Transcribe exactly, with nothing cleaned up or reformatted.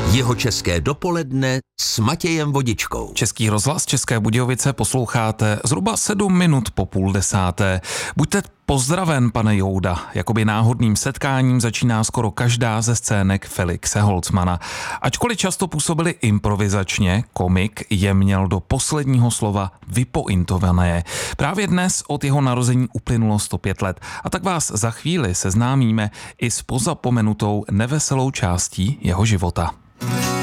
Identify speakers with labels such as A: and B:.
A: Jihočeské dopoledne s Matějem Vodičkou.
B: Český rozhlas České Budějovice posloucháte zhruba sedm minut po půl desáté. Buďte pozdraven, pane Jouda. Jakoby náhodným setkáním začíná skoro každá ze scének Felixe Holcmana. Ačkoliv často působili improvizačně, komik je měl do posledního slova vypointované. Právě dnes od jeho narození uplynulo sto pět let. A tak vás za chvíli seznámíme i s pozapomenutou neveselou částí jeho života.